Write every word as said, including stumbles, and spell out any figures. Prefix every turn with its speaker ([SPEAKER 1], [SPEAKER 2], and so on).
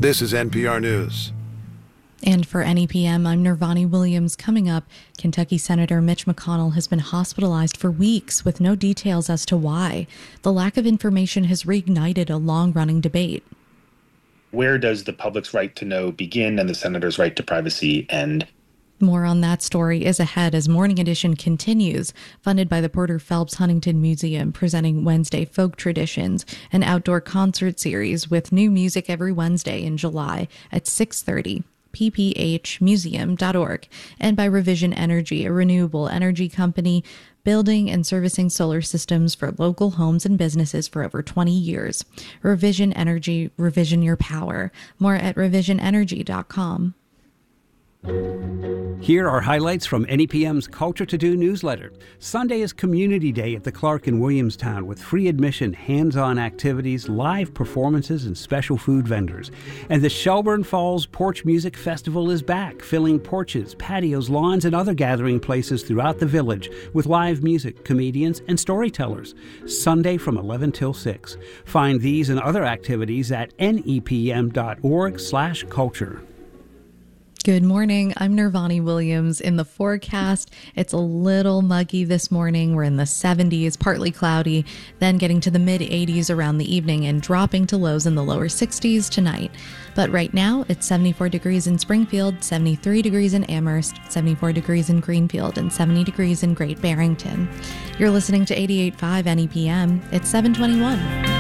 [SPEAKER 1] This is N P R News.
[SPEAKER 2] And for N E P M, I'm Nirvani Williams. Coming up, Kentucky Senator Mitch McConnell has been hospitalized for weeks with no details as to why. The lack of information has reignited a long-running debate.
[SPEAKER 3] Where does the public's right to know begin and the senator's right to privacy end?
[SPEAKER 2] More on that story is ahead as Morning Edition continues, funded by the Porter Phelps Huntington Museum, presenting Wednesday Folk Traditions, an outdoor concert series with new music every Wednesday in July at six thirty. p p h museum dot org, and by Revision Energy, a renewable energy company building and servicing solar systems for local homes and businesses for over twenty years. Revision Energy, revision your power. More at revision energy dot com.
[SPEAKER 4] Here are highlights from N E P M's Culture to Do newsletter. Sunday is Community Day at the Clark in Williamstown with free admission, hands-on activities, live performances, and special food vendors. And the Shelburne Falls Porch Music Festival is back, filling porches, patios, lawns, and other gathering places throughout the village with live music, comedians, and storytellers. Sunday from eleven till six. Find these and other activities at N E P M dot org slash culture.
[SPEAKER 2] Good morning. I'm Nirvani Williams. In the forecast, it's a little muggy this morning. We're in the seventies, partly cloudy, then getting to the mid eighties around the evening and dropping to lows in the lower sixties tonight. But right now, it's seventy-four degrees in Springfield, seventy-three degrees in Amherst, seventy-four degrees in Greenfield, and seventy degrees in Great Barrington. You're listening to eighty-eight point five N E P M. It's seven twenty-one.